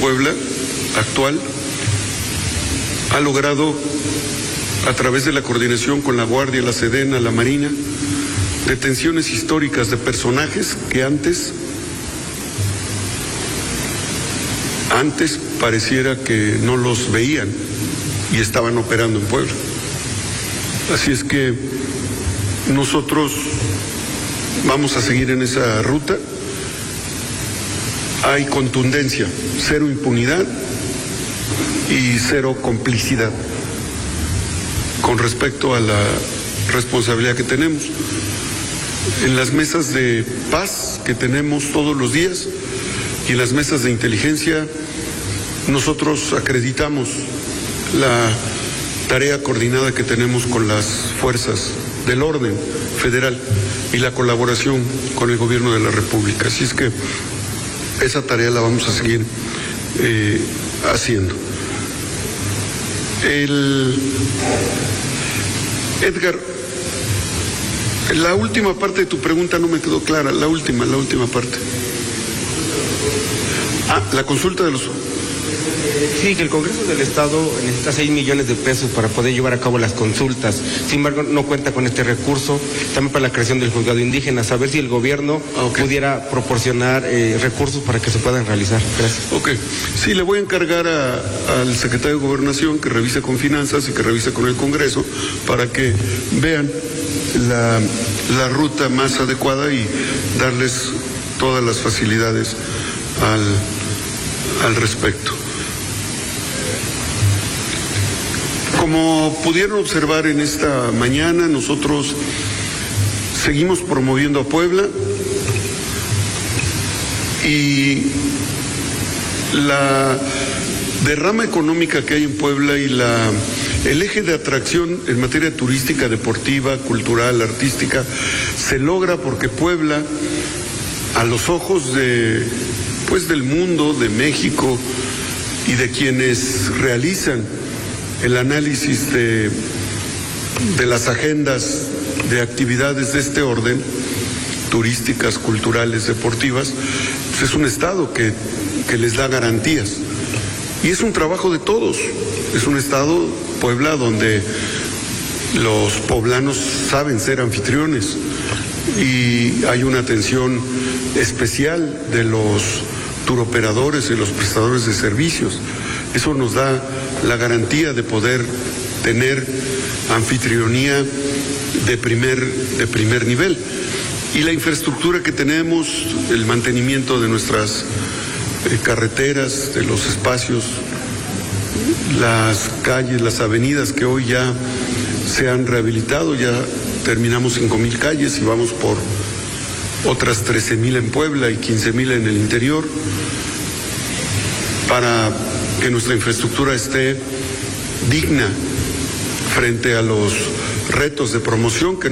Puebla actual ha logrado, a través de la coordinación con la Guardia, la Sedena, la Marina, detenciones históricas de personajes que antes pareciera que no los veían y estaban operando en Puebla. Así es que nosotros vamos a seguir en esa ruta. Hay contundencia, cero impunidad y cero complicidad con respecto a la responsabilidad que tenemos. En las mesas de paz que tenemos todos los días y en las mesas de inteligencia, nosotros acreditamos la tarea coordinada que tenemos con las fuerzas del orden federal y la colaboración con el gobierno de la República. Así es que esa tarea la vamos a seguir haciendo. Edgar, la última parte de tu pregunta no me quedó clara, la última parte. La consulta de los... Sí, que el Congreso del Estado necesita 6 millones de pesos para poder llevar a cabo las consultas. Sin embargo, no cuenta con este recurso, también para la creación del juzgado indígena. Saber si el gobierno pudiera proporcionar recursos para que se puedan realizar. Gracias. Ok. Sí, le voy a encargar al secretario de Gobernación que revise con Finanzas y que revise con el Congreso para que vean la ruta más adecuada y darles todas las facilidades al respecto. Como pudieron observar en esta mañana, nosotros seguimos promoviendo a Puebla y la derrama económica que hay en Puebla y el eje de atracción en materia turística, deportiva, cultural, artística, se logra porque Puebla, a los ojos del mundo, de México y de quienes realizan el análisis de las agendas de actividades de este orden, turísticas, culturales, deportivas, pues es un estado que les da garantías. Y es un trabajo de todos. Es un estado, Puebla, donde los poblanos saben ser anfitriones y hay una atención especial de los turoperadores y los prestadores de servicios. Eso nos da la garantía de poder tener anfitrionía de primer nivel. Y la infraestructura que tenemos, el mantenimiento de nuestras carreteras, de los espacios, las calles, las avenidas que hoy ya se han rehabilitado, ya terminamos 5,000 calles y vamos por otras 13,000 en Puebla y 15,000 en el interior, para que nuestra infraestructura esté digna frente a los retos de promoción que